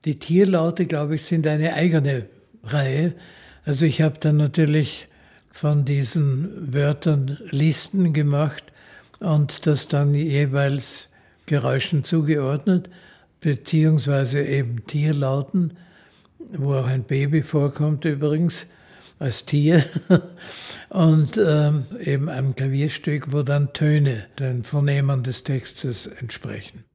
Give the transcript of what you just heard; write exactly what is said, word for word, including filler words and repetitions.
Die Tierlaute, glaube ich, sind eine eigene Reihe. Also ich habe dann natürlich von diesen Wörtern Listen gemacht und das dann jeweils Geräuschen zugeordnet, beziehungsweise eben Tierlauten, wo auch ein Baby vorkommt übrigens als Tier und ähm, eben ein Klavierstück, wo dann Töne den Phonemen des Textes entsprechen.